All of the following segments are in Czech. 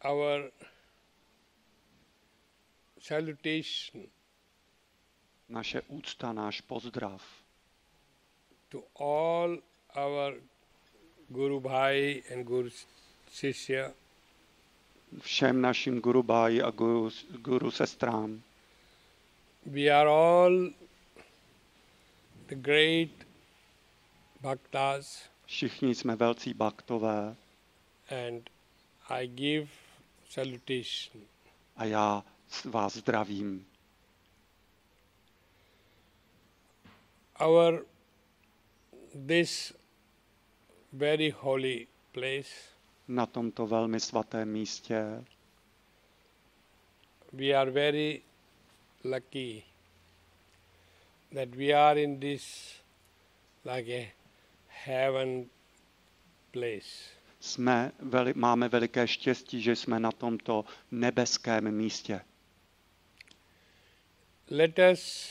our salutation naše úcta, náš pozdrav to all our Guru Bhai and Guru Shishya, všem našim Guru Bhai a Guru sestrám. we are all the great bhaktas, Všichni jsme velcí baktové and I give salutation. a já vás zdravím. This very holy place, Na tomto velmi svatém místě we are very lucky that we are in this like a heaven place. Máme veliké štěstí, že jsme na tomto nebeském místě. Let us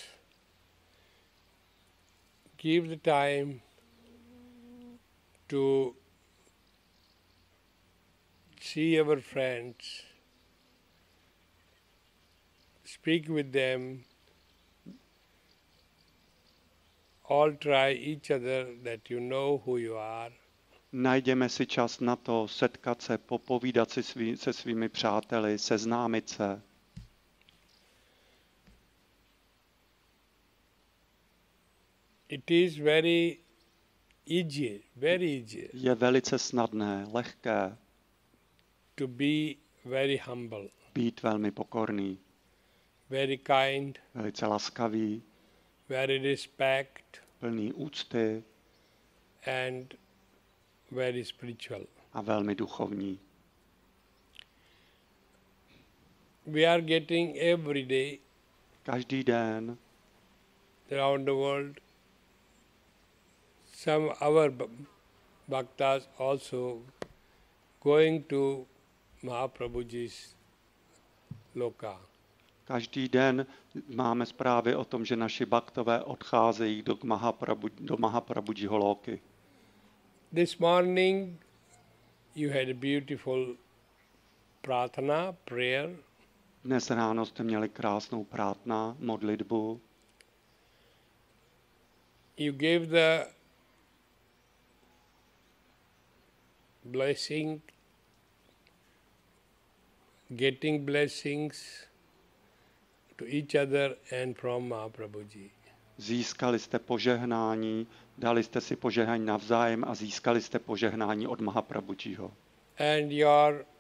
give the time to see our friends, speak with them, all try each other that you know who you are. Najděme si čas na to, setkat se, popovídat si se svými přáteli, seznámit se. It is very easy Je velice snadné, lehké to be very humble, být velmi pokorný, very kind, velice laskavý, very respect, plný úcty and very spiritual. a velmi duchovní. We are getting every day Každý den around the world some our bhaktas also going to Mahaprabhuji's loka. Každý den máme zprávy o tom, že naši baktové odcházejí do Mahaprabhujiho loky. This morning you had a beautiful pratana, prayer. Dnes ráno jste měli krásnou prátna, modlitbu. You gave the blessing, getting blessings to each other and from Mahaprabhuji. Získali jste požehnání, dali jste si požehnání navzájem a získali jste požehnání od Mahaprabhujiho. And your